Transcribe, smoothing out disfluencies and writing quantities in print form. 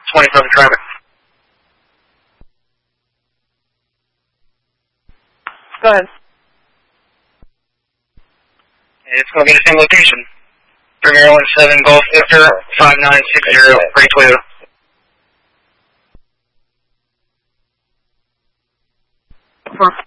27 traffic. Go ahead. It's going to be the same location. 317 Golf Victor 5960 Gray Toyota. For